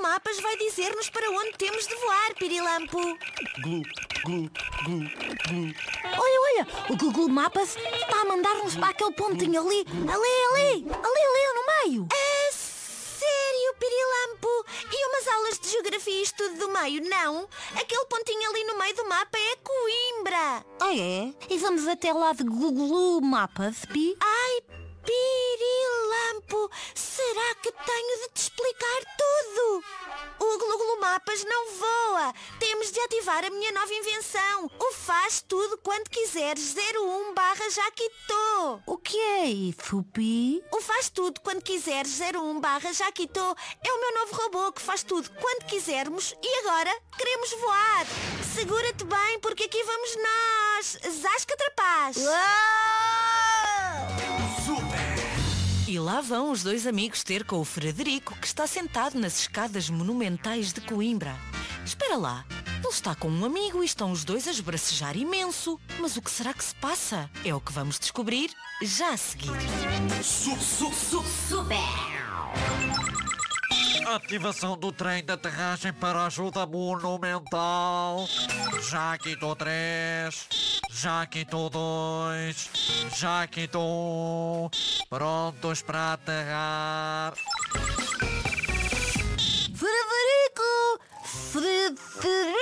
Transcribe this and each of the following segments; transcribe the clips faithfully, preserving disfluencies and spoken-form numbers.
Mapas vai dizer-nos para onde temos de voar, Pirilampo. Glu, glu, glu, glu. Olha, olha, o Google Maps está a mandar-nos para aquele pontinho ali, ali, ali, ali, ali no meio. A sério, Pirilampo? E umas aulas de geografia e estudo do meio, não? Aquele pontinho ali no meio do mapa é Coimbra. Ah, é? E vamos até lá de Google Maps, Pi? Ai, Pirilampo, será que tenho de te explicar tudo? O Google Mapas não voa. Temos de ativar a minha nova invenção. O faz tudo quando quiseres zero um barra Jaquitô. O que é isso, Pi? O faz tudo quando quiseres zero um barra Jaquitô é o meu novo robô que faz tudo quando quisermos e agora queremos voar. Segura-te bem porque aqui vamos nós. Zasca Trapaz. E lá vão os dois amigos ter com o Frederico, que está sentado nas escadas monumentais de Coimbra. Espera lá, ele está com um amigo e estão os dois a esbracejar imenso. Mas o que será que se passa? É o que vamos descobrir já a seguir. Sub, sub, sub, Super! Ativação do trem de aterragem para ajuda monumental. Jaquitô três, Jaquitô dois, Jaquitô um. Prontos para aterrar. Frederico! Frederico!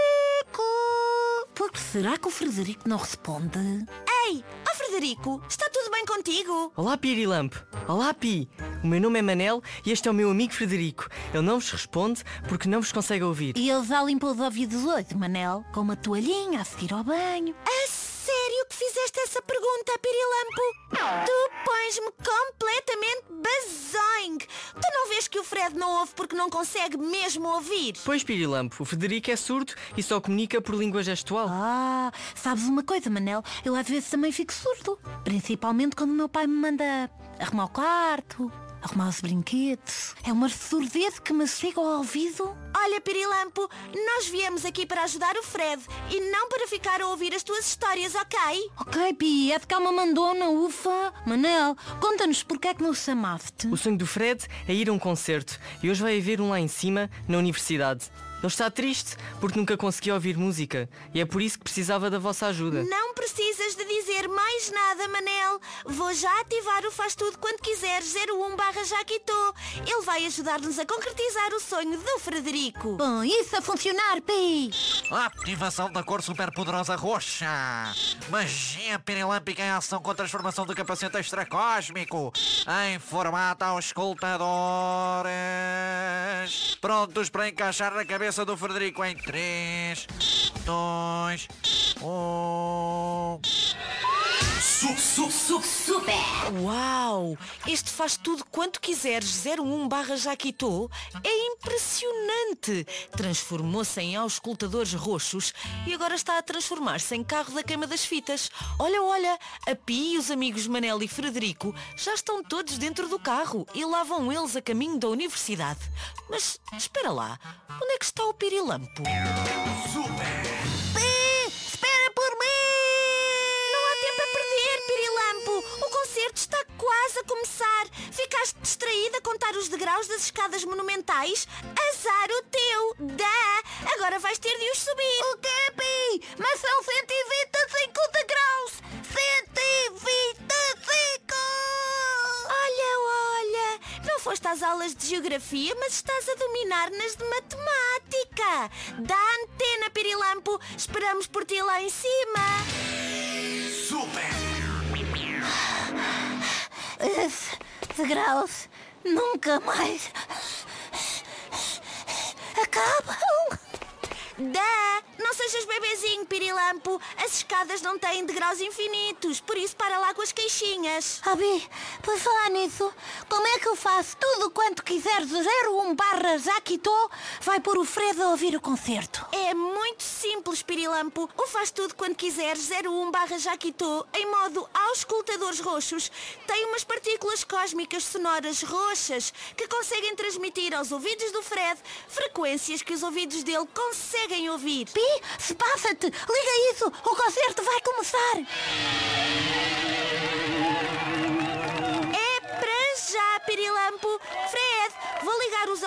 Por que será que o Frederico não responde? Ei, ó Frederico, está tudo bem contigo? Olá, Pirilampo. Olá, Pi. O meu nome é Manel e este é o meu amigo Frederico. Ele não vos responde porque não vos consegue ouvir. E ele já limpou os ouvidos hoje, Manel, com uma toalhinha a seguir ao banho. A sério que fizeste essa pergunta, Pirilampo? Tu pões-me completamente bazongue. Tu não vês que o Fred não ouve porque não consegue mesmo ouvir? Pois, Pirilampo, o Frederico é surdo e só comunica por língua gestual. Ah, sabes uma coisa, Manel? Eu às vezes também fico surdo. Principalmente quando o meu pai me manda arrumar o quarto, arrumar os brinquedos. É uma surdez que me chega ao ouvido. Olha, Pirilampo, nós viemos aqui para ajudar o Fred e não para ficar a ouvir as tuas histórias, ok? Ok, Pi, é de cá uma mandona, ufa. Manel, conta-nos porque é que nos chamaste. O sonho do Fred é ir a um concerto e hoje vai haver um lá em cima, na universidade. Ele está triste porque nunca conseguiu ouvir música e é por isso que precisava da vossa ajuda. Não precisas de dizer mais nada, Manel. Vou já ativar o Faz Tudo quando quiseres zero um barra Jaquitô. Ele vai ajudar-nos a concretizar o sonho do Frederico. Bom, isso a funcionar, Pi. Ativação da cor superpoderosa roxa. Magia pirilâmpica em ação com transformação do capacete extracósmico em formato auscultadores. Prontos para encaixar na cabeça do Frederico em três, dois, um. sub, sub, sub, Super! Uau! Este Faz Tudo Quanto Quiseres zero um barra Jaquitô é impressionante! Transformou-se em auscultadores roxos e agora está a transformar-se em carro da queima das fitas. Olha, olha, a Pi e os amigos Manel e Frederico já estão todos dentro do carro e lá vão eles a caminho da universidade. Mas espera lá, onde é que está o Pirilampo? Pi, espera por mim. Não há tempo a perder, Pirilampo. O concerto está quase a começar. Ficaste distraída a contar os degraus das escadas monumentais? Azar o teu! Dá! Agora vais ter de os subir. O quê, Pi? Mas são cento e vinte e cinco degraus. cento e vinte e cinco! Olha, olha, não foste às aulas de geografia, mas estás a dominar nas de matemática. Dá a antena, Pirilampo. Esperamos por ti lá em cima. Esses degraus nunca mais acabam. Dá! Não sejas bebezinho, Pirilampo. As escadas não têm degraus infinitos, por isso para lá com as queixinhas. Abi, por falar nisso, como é que eu faço tudo quanto quiseres zero um barra Jaquitô vai pôr o Fred a ouvir o concerto? É muito simples, Pirilampo. O Faz Tudo Quando Quiseres zero um barra Jaquitô em modo auscultadores roxos tem umas partículas cósmicas sonoras roxas que conseguem transmitir aos ouvidos do Fred frequências que os ouvidos dele conseguem ouvir. Pi, se passa-te, liga isso, o concerto vai começar. É para já, Pirilampo. Fred, vou ligar os